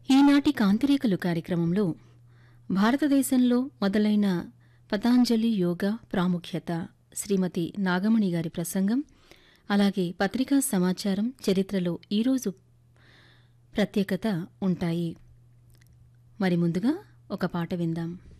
ఈనాటి కాంతిరేఖలు కార్యక్రమంలో భారతదేశంలో మొదలైన పతాంజలి యోగా ప్రాముఖ్యత శ్రీమతి నాగమణి గారి ప్రసంగం, అలాగే పత్రికా సమాచారం, చరిత్రలో ఈరోజు ప్రత్యేకత ఉంటాయి. మరి ముందుగా ఒక పాట విందాం.